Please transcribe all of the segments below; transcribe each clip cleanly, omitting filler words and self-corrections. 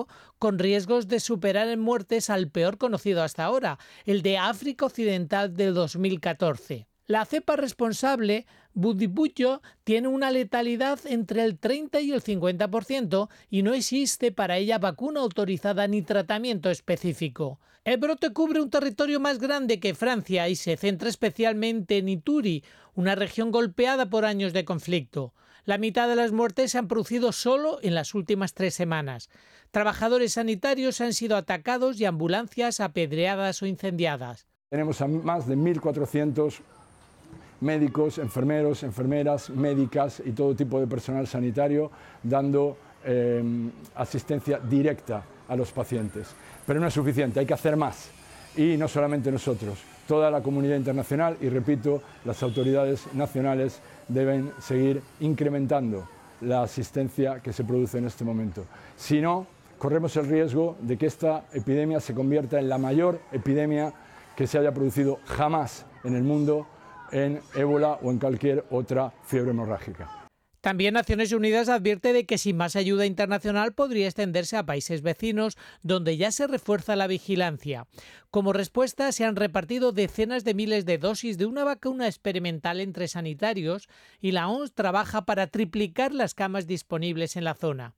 crítico, con riesgos de superar en muertes al peor conocido hasta ahora, el de África Occidental del 2014. La cepa responsable, Bundibugyo, tiene una letalidad entre el 30 y el 50% y no existe para ella vacuna autorizada ni tratamiento específico. El brote cubre un territorio más grande que Francia y se centra especialmente en Ituri, una región golpeada por años de conflicto. La mitad de las muertes se han producido solo en las últimas 3 semanas. Trabajadores sanitarios han sido atacados y ambulancias apedreadas o incendiadas. Tenemos a más de 1.400 médicos, enfermeros, enfermeras, médicas y todo tipo de personal sanitario dando asistencia directa a los pacientes. Pero no es suficiente, hay que hacer más. Y no solamente nosotros, toda la comunidad internacional y, repito, las autoridades nacionales deben seguir incrementando la asistencia que se produce en este momento. Si no, corremos el riesgo de que esta epidemia se convierta en la mayor epidemia que se haya producido jamás en el mundo en ébola o en cualquier otra fiebre hemorrágica. También Naciones Unidas advierte de que sin más ayuda internacional podría extenderse a países vecinos donde ya se refuerza la vigilancia. Como respuesta se han repartido decenas de miles de dosis de una vacuna experimental entre sanitarios y la OMS trabaja para triplicar las camas disponibles en la zona.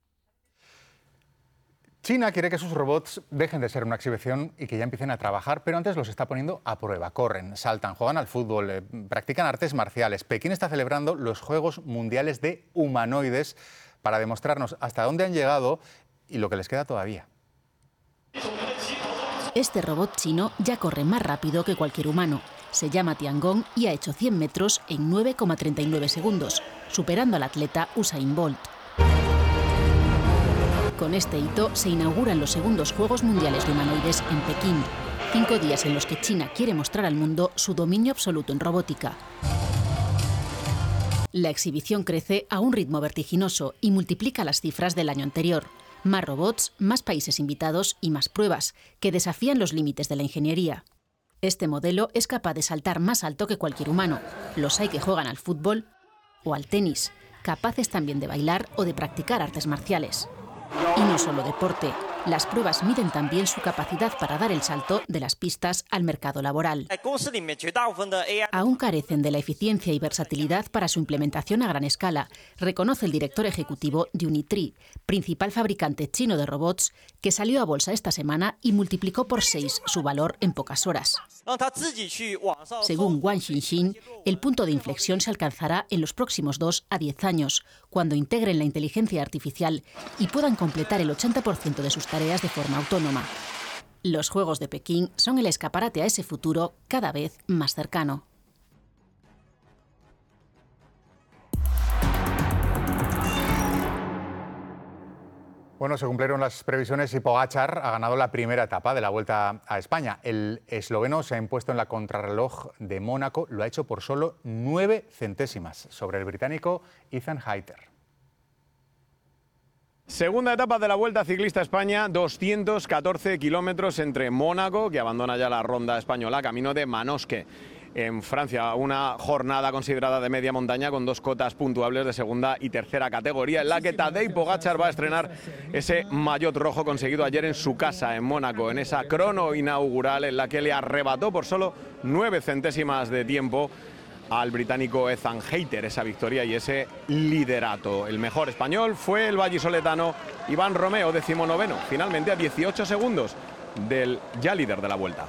China quiere que sus robots dejen de ser una exhibición y que ya empiecen a trabajar, pero antes los está poniendo a prueba. Corren, saltan, juegan al fútbol, practican artes marciales. Pekín está celebrando los Juegos Mundiales de Humanoides para demostrarnos hasta dónde han llegado y lo que les queda todavía. Este robot chino ya corre más rápido que cualquier humano. Se llama Tiangong y ha hecho 100 metros en 9,39 segundos, superando al atleta Usain Bolt. Con este hito se inauguran los segundos Juegos Mundiales de Humanoides en Pekín, 5 días en los que China quiere mostrar al mundo su dominio absoluto en robótica. La exhibición crece a un ritmo vertiginoso y multiplica las cifras del año anterior. Más robots, más países invitados y más pruebas, que desafían los límites de la ingeniería. Este modelo es capaz de saltar más alto que cualquier humano. Los hay que juegan al fútbol o al tenis, capaces también de bailar o de practicar artes marciales. Y no solo deporte, las pruebas miden también su capacidad para dar el salto de las pistas al mercado laboral. Aún carecen de la eficiencia y versatilidad para su implementación a gran escala, reconoce el director ejecutivo de Unitree, principal fabricante chino de robots, que salió a bolsa esta semana y multiplicó por 6 su valor en pocas horas. Según Wang Xinxin, el punto de inflexión se alcanzará en los próximos 2 a 10 años, cuando integren la inteligencia artificial y puedan completar el 80% de sus tareas de forma autónoma. Los Juegos de Pekín son el escaparate a ese futuro cada vez más cercano. Bueno, se cumplieron las previsiones y Pogačar ha ganado la primera etapa de la Vuelta a España. El esloveno se ha impuesto en la contrarreloj de Mónaco, lo ha hecho por solo 9 centésimas sobre el británico Ethan Hayter. Segunda etapa de la Vuelta Ciclista a España, 214 kilómetros entre Mónaco, que abandona ya la ronda española, camino de Manosque, en Francia. Una jornada considerada de media montaña con 2 cotas puntuables de segunda y tercera categoría, en la que Tadej Pogačar va a estrenar ese maillot rojo conseguido ayer en su casa, en Mónaco, en esa crono inaugural en la que le arrebató por solo 9 centésimas de tiempo al británico Ethan Hayter esa victoria y ese liderato. El mejor español fue el vallisoletano Iván Romeo, 19º, finalmente a 18 segundos del ya líder de la Vuelta.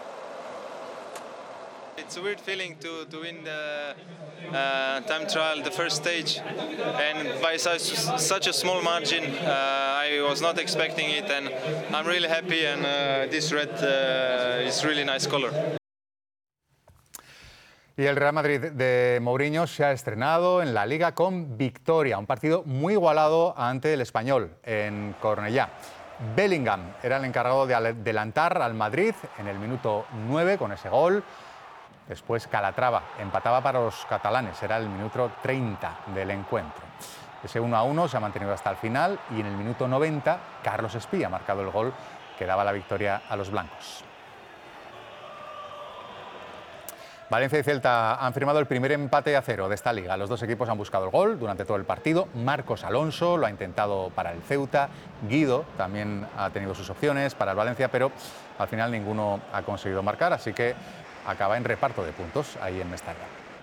It's a weird feeling to win the time trial, the first stage, and by such a small margin. I was not expecting it, and I'm really happy. And this red is really nice color. Y el Real Madrid de Mourinho se ha estrenado en la Liga con victoria, un partido muy igualado ante el Español en Cornellá. Bellingham era el encargado de adelantar al Madrid en el minuto 9 con ese gol. Después Calatrava empataba para los catalanes, era el minuto 30 del encuentro. Ese 1-1 se ha mantenido hasta el final y en el minuto 90 Carlos Espí ha marcado el gol que daba la victoria a los blancos. Valencia y Celta han firmado el primer empate a 0 de esta liga. Los dos equipos han buscado el gol durante todo el partido. Marcos Alonso lo ha intentado para el Ceuta. Guido también ha tenido sus opciones para el Valencia, pero al final ninguno ha conseguido marcar, así que acaba en reparto de puntos ahí en Mestalla.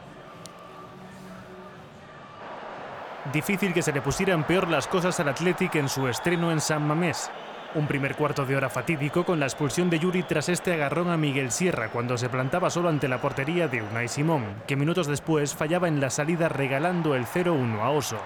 Difícil que se le pusieran peor las cosas al Athletic en su estreno en San Mamés. Un primer cuarto de hora fatídico con la expulsión de Yuri tras este agarrón a Miguel Sierra cuando se plantaba solo ante la portería de Unai Simón, que minutos después fallaba en la salida regalando el 0-1 a Oso.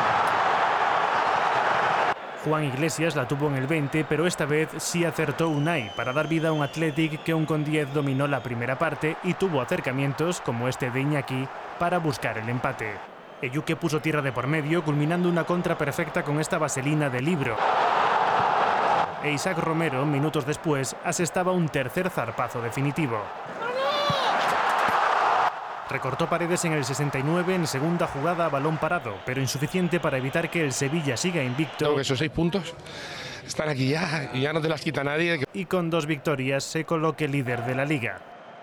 Juan Iglesias la tuvo en el 20, pero esta vez sí acertó Unai para dar vida a un Athletic que un con 10 dominó la primera parte y tuvo acercamientos, como este de Iñaki, para buscar el empate. Eyuke puso tierra de por medio, culminando una contra perfecta con esta vaselina de Libro. E Isaac Romero, minutos después, asestaba un tercer zarpazo definitivo. Recortó Paredes en el 69 en segunda jugada a balón parado, pero insuficiente para evitar que el Sevilla siga invicto. Creo que esos 6 puntos están aquí ya y ya no te las quita nadie. Y con 2 victorias se coloque líder de la Liga.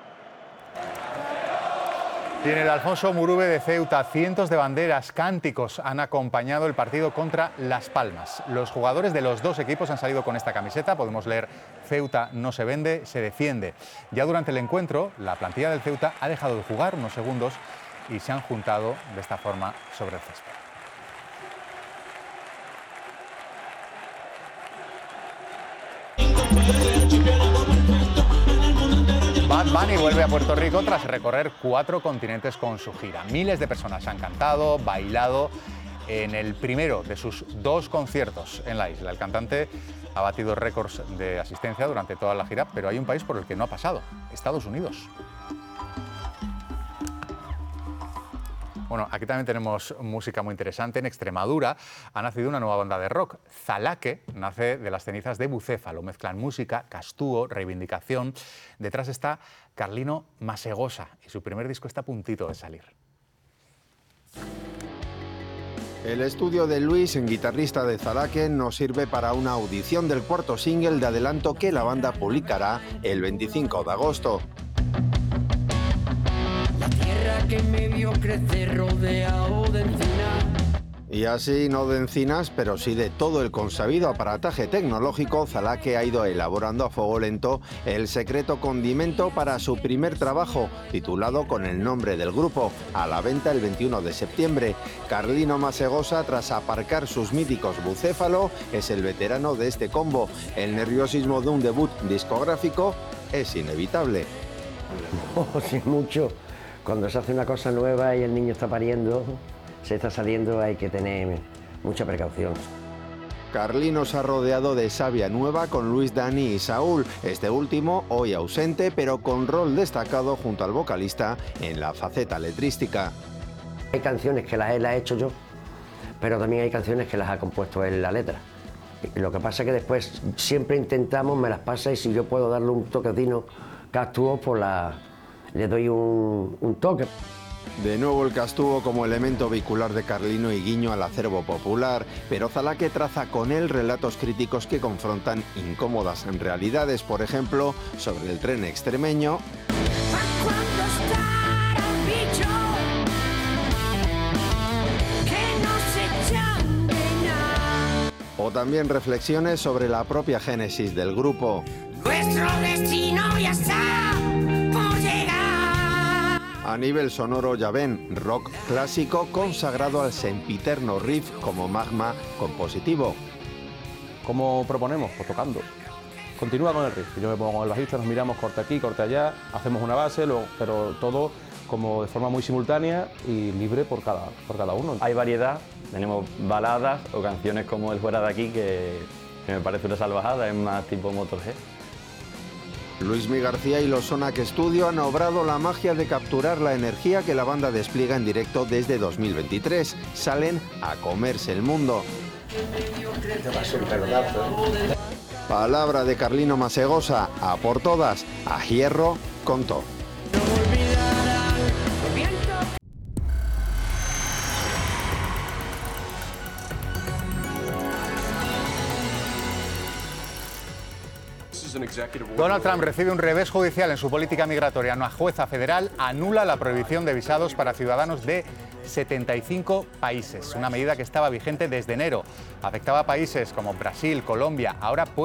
Y en el Alfonso Murube de Ceuta, cientos de banderas, cánticos han acompañado el partido contra Las Palmas. Los jugadores de los dos equipos han salido con esta camiseta. Podemos leer: Ceuta no se vende, se defiende. Ya durante el encuentro, la plantilla del Ceuta ha dejado de jugar unos segundos y se han juntado de esta forma sobre el césped. Bad Bunny vuelve a Puerto Rico tras recorrer 4 continentes con su gira. Miles de personas han cantado, bailado en el primero de sus 2 conciertos en la isla. El cantante ha batido récords de asistencia durante toda la gira, pero hay un país por el que no ha pasado: Estados Unidos. Bueno, aquí también tenemos música muy interesante. En Extremadura ha nacido una nueva banda de rock. Zalaque nace de las cenizas de Bucéfalo. Mezclan música, castúo, reivindicación. Detrás está Carlino Masegosa y su primer disco está a puntito de salir. El estudio de Luis, guitarrista de Zalaque, nos sirve para una audición del cuarto single de adelanto que la banda publicará el 25 de agosto. Que me vio crecer rodeado de encinas. Y así, no de encinas, pero sí de todo el consabido aparataje tecnológico, Zalaque ha ido elaborando a fuego lento el secreto condimento para su primer trabajo, titulado con el nombre del grupo, a la venta el 21 de septiembre. Carlino Masegosa, tras aparcar sus míticos Bucéfalo, es el veterano de este combo. El nerviosismo de un debut discográfico es inevitable. Oh, sin mucho. Cuando se hace una cosa nueva y el niño está pariendo, se está saliendo, hay que tener mucha precaución. Carlino se ha rodeado de savia nueva con Luis, Dani y Saúl, este último hoy ausente, pero con rol destacado junto al vocalista en la faceta letrística. Hay canciones que las he hecho yo, pero también hay canciones que las ha compuesto él la letra. Lo que pasa es que después siempre intentamos, me las pasa y si yo puedo darle un toquecino castúo, pues le doy un toque. De nuevo el castúo como elemento vehicular de Carlino y guiño al acervo popular, pero Zalaque traza con él relatos críticos que confrontan incómodas realidades, por ejemplo, sobre el tren extremeño o también reflexiones sobre la propia génesis del grupo. Nuestro destino ya está por llegar. A nivel sonoro, ya ven, rock clásico consagrado al sempiterno riff como magma compositivo. ¿Cómo proponemos? Pues tocando. Continúa con el riff. Yo me pongo con el bajista, nos miramos corte aquí, corte allá, hacemos una base, pero todo como de forma muy simultánea y libre por cada uno. Hay variedad, tenemos baladas o canciones como El Fuera de Aquí, que me parece una salvajada, es más tipo Motorhead. Luismi García y los Sonac Studio han obrado la magia de capturar la energía que la banda despliega en directo desde 2023. Salen a comerse el mundo. Palabra de Carlino Masegosa, a por todas, a hierro con todo. Donald Trump recibe un revés judicial en su política migratoria. Una jueza federal anula la prohibición de visados para ciudadanos de 75 países, una medida que estaba vigente desde enero. Afectaba a países como Brasil, Colombia, ahora puede